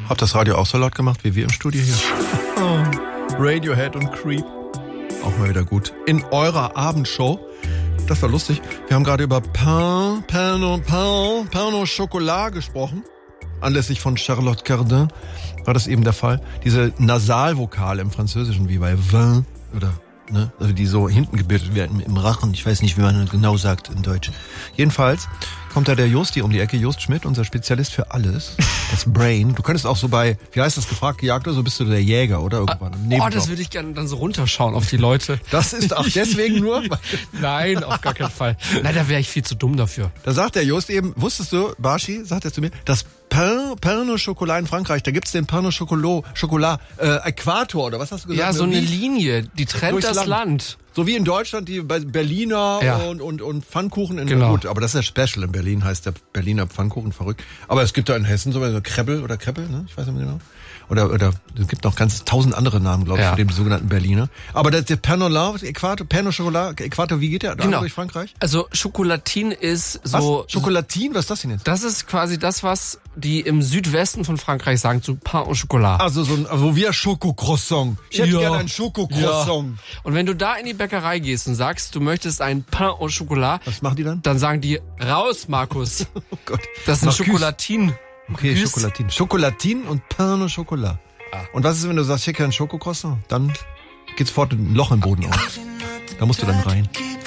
Habt das Radio auch so laut gemacht wie wir im Studio hier? Oh, Radiohead und Creep. Auch mal wieder gut. In eurer Abendshow. Das war lustig. Wir haben gerade über Pain au Chocolat gesprochen. Anlässlich von Charlotte Cardin war das eben der Fall. Diese Nasalvokale im Französischen, wie bei Vin oder, ne, also die so hinten gebildet werden im Rachen. Ich weiß nicht, wie man genau sagt in Deutsch. Jedenfalls kommt da der Josti um die Ecke, Jost Schmidt, unser Spezialist für alles. Das Brain. Du könntest auch so bei, wie heißt das, gefragt, gejagt oder so, bist du der Jäger, oder? Irgendwann. Oh, das würde ich gerne dann so runterschauen auf die Leute. Das ist auch deswegen nur? Nein, auf gar keinen Fall. Nein, da wäre ich viel zu dumm dafür. Da sagt der Jost eben, wusstest du, Barschi, sagt er zu mir, das Pain au Chocolat in Frankreich, da gibt's den Pain au Chocolat, Äquator, oder was hast du gesagt? Ja, so eine Linie, die trennt das Land. So wie in Deutschland die Berliner und Pfannkuchen. Genau. Gut, aber das ist ja Special. In Berlin heißt der Berliner Pfannkuchen verrückt. Aber es gibt da in Hessen so Krebbel, ne? Ich weiß nicht mehr genau. Oder es gibt noch ganz 1000 andere Namen, glaube ich, für den sogenannten Berliner. Aber der Pain au Chocolat, Äquator, wie geht der da durch Frankreich? Also Chocolatin ist so... Was? Chocolatin? Was ist das denn jetzt? Das ist quasi das, was die im Südwesten von Frankreich sagen zu Pain au Chocolat. Also so wie ein Schokocroissant. Ich hätte gerne ein Schokocroissant. Ja. Und wenn du da in die Bäckerei gehst und sagst, du möchtest ein Pain au Chocolat... Was machen die dann? Dann sagen die, raus, Markus. Oh Gott. Das ist ein Chocolatin. Okay, Chocolatin. Chocolatin und Pain au Chocolat. Und was ist, wenn du sagst, ich hätte ein Schokocroissant? Dann geht sofort ein Loch im Boden auf. Da musst du dann rein.